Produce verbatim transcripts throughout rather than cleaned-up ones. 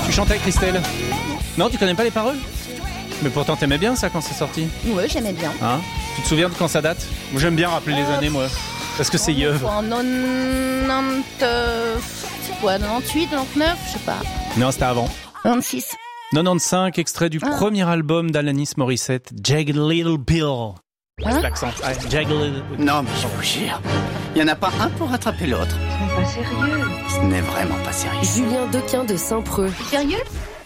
Tu chantais, Christelle? Non, tu connais pas les paroles? Mais pourtant t'aimais bien ça quand c'est sorti. Ouais, j'aimais bien. Hein? Tu te souviens de quand ça date? Moi j'aime bien rappeler les Euh, années, moi. Parce que c'est yeux. En quatre-vingt-huit, quatre-vingt-neuf, je sais pas. Non, c'était avant. vingt-six. quatre-vingt-quinze, extrait du Ah. premier album d'Alanis Morissette, Jagged Little Pill. Hein? L'accent. Ouais, Jagged Little Pill. Non, mais je vous jure, il n'y en a pas un pour rattraper l'autre. C'est pas sérieux. Ce n'est vraiment pas sérieux. Julien Dequin de Saint-Preux. Sérieux?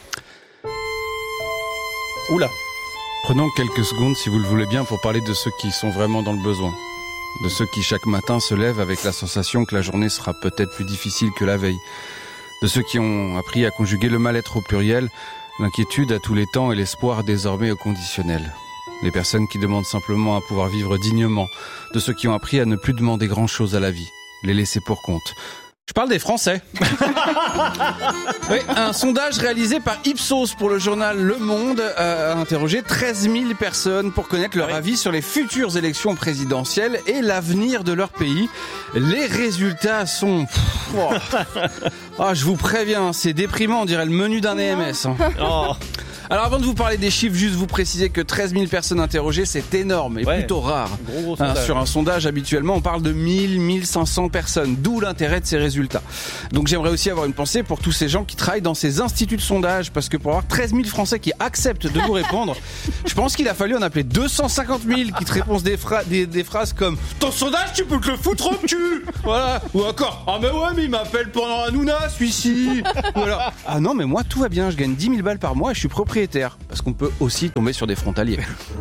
Oula. Prenons quelques secondes, si vous le voulez bien, pour parler de ceux qui sont vraiment dans le besoin. De ceux qui chaque matin se lèvent avec la sensation que la journée sera peut-être plus difficile que la veille. De ceux qui ont appris à conjuguer le mal-être au pluriel, l'inquiétude à tous les temps et l'espoir désormais au conditionnel. Les personnes qui demandent simplement à pouvoir vivre dignement. De ceux qui ont appris à ne plus demander grand-chose à la vie. Les laisser pour compte. Je parle des Français. Oui, un sondage réalisé par Ipsos pour le journal Le Monde a interrogé treize mille personnes pour connaître leur avis sur les futures élections présidentielles et l'avenir de leur pays. Les résultats sont... Pff, oh. Ah, je vous préviens, c'est déprimant, on dirait le menu d'un A M S. Hein. Oh. Alors avant de vous parler des chiffres, juste vous préciser que treize mille personnes interrogées, c'est énorme et Ouais. plutôt rare. Gros, gros Hein, sondage. sur un sondage, habituellement, on parle de mille, mille cinq cents personnes, d'où l'intérêt de ces résultats. Donc j'aimerais aussi avoir une pensée pour tous ces gens qui travaillent dans ces instituts de sondage, parce que pour avoir treize mille Français qui acceptent de vous répondre, je pense qu'il a fallu en appeler deux cent cinquante mille qui te répondent des, phra- des, des phrases comme « Ton sondage, tu peux te le foutre au cul !» Voilà. Ou encore « Ah mais ouais, mais il m'appelle pendant Hanouna, celui-ci !» Voilà. Ah non, mais moi, tout va bien, je gagne dix mille balles par mois et je suis propriétaire. Parce qu'on peut aussi tomber sur des frontaliers.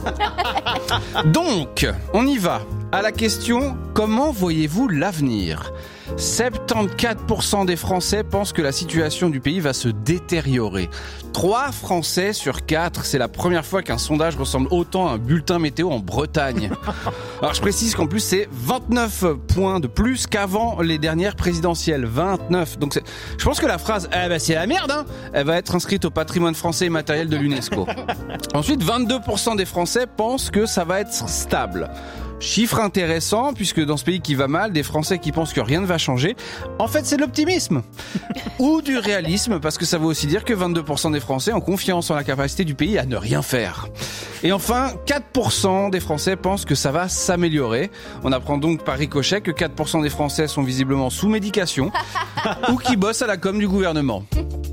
Donc, on y va. À la question, comment voyez-vous l'avenir ? soixante-quatorze pour cent des Français pensent que la situation du pays va se détériorer. trois Français sur quatre, c'est la première fois qu'un sondage ressemble autant à un bulletin météo en Bretagne. Alors je précise qu'en plus c'est vingt-neuf points de plus qu'avant les dernières présidentielles. vingt-neuf. Donc c'est... je pense que la phrase « Eh ben c'est la merde hein !» elle va être inscrite au patrimoine français immatériel de l'UNESCO. Ensuite, vingt-deux pour cent des Français pensent que ça va être stable. Chiffre intéressant, puisque dans ce pays qui va mal, des Français qui pensent que rien ne va changer, en fait c'est de l'optimisme. Ou du réalisme, parce que ça veut aussi dire que vingt-deux pour cent des Français ont confiance en la capacité du pays à ne rien faire. Et enfin, quatre pour cent des Français pensent que ça va s'améliorer. On apprend donc par ricochet que quatre pour cent des Français sont visiblement sous médication, ou qui bossent à la com du gouvernement.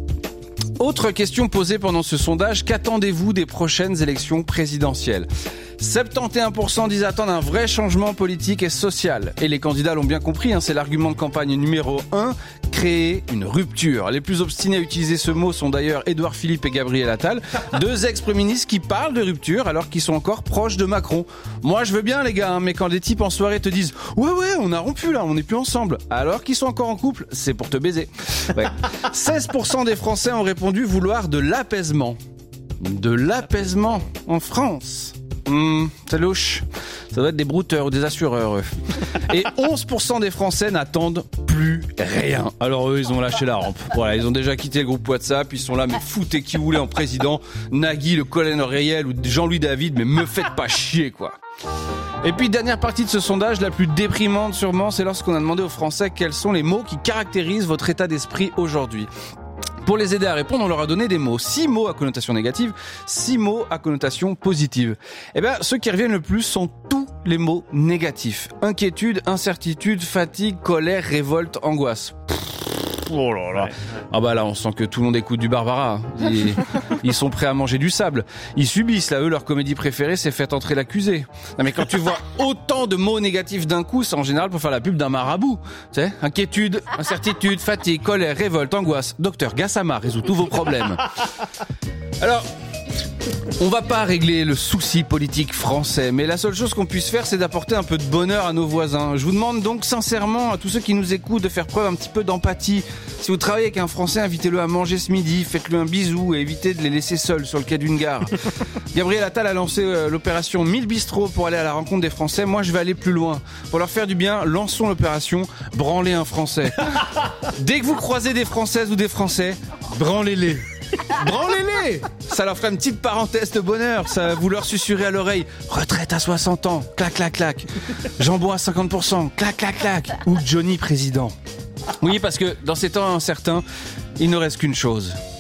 Autre question posée pendant ce sondage, qu'attendez-vous des prochaines élections présidentielles ? soixante et onze pour cent disent attendre un vrai changement politique et social. Et les candidats l'ont bien compris, hein, c'est l'argument de campagne numéro un, créer une rupture. Les plus obstinés à utiliser ce mot sont d'ailleurs Édouard Philippe et Gabriel Attal, deux ex-préministres qui parlent de rupture alors qu'ils sont encore proches de Macron. Moi je veux bien les gars, hein, mais quand des types en soirée te disent « Ouais ouais, on a rompu là, on n'est plus ensemble », alors qu'ils sont encore en couple, c'est pour te baiser. Ouais. seize pour cent des Français ont répondu vouloir de l'apaisement. De l'apaisement en France. Mmh, c'est louche. Ça doit être des brouteurs ou des assureurs. Eux. Et onze pour cent des Français n'attendent plus rien. Alors eux, ils ont lâché la rampe. Voilà, ils ont déjà quitté le groupe WhatsApp. Ils sont là, mais foutez qui vous voulez en président. Nagui, le colonel Réel ou Jean-Louis David, mais me faites pas chier, quoi. Et puis, dernière partie de ce sondage, la plus déprimante sûrement, c'est lorsqu'on a demandé aux Français quels sont les mots qui caractérisent votre état d'esprit aujourd'hui. Pour les aider à répondre, on leur a donné des mots. Six mots à connotation négative, six mots à connotation positive. Eh bien, ceux qui reviennent le plus sont tous les mots négatifs. Inquiétude, incertitude, fatigue, colère, révolte, angoisse. Oh là là. Ah bah là, on sent que tout le monde écoute du Barbara. Ils, ils sont prêts à manger du sable. Ils subissent, là, eux, leur comédie préférée, c'est Faites entrer l'accusé. Non mais quand tu vois autant de mots négatifs d'un coup, c'est en général pour faire la pub d'un marabout. Tu sais, inquiétude, incertitude, fatigue, colère, révolte, angoisse. Docteur Gassama résout tous vos problèmes. Alors... on va pas régler le souci politique français, mais la seule chose qu'on puisse faire, c'est d'apporter un peu de bonheur à nos voisins. Je vous demande donc sincèrement à tous ceux qui nous écoutent de faire preuve un petit peu d'empathie. Si vous travaillez avec un Français, invitez-le à manger ce midi, faites-le un bisou et évitez de les laisser seuls sur le quai d'une gare. Gabriel Attal a lancé euh, l'opération mille bistrots pour aller à la rencontre des Français. Moi, je vais aller plus loin. Pour leur faire du bien, lançons l'opération Branler un Français. Dès que vous croisez des Françaises ou des Français, branlez-les. Branlez-les. Ça leur ferait une petite parenthèse de bonheur. Ça vous leur susurrer à l'oreille retraite à soixante ans, clac clac clac. Jambon à cinquante pour cent, clac clac clac. Ou Johnny président. Oui, parce que dans ces temps incertains, il ne reste qu'une chose.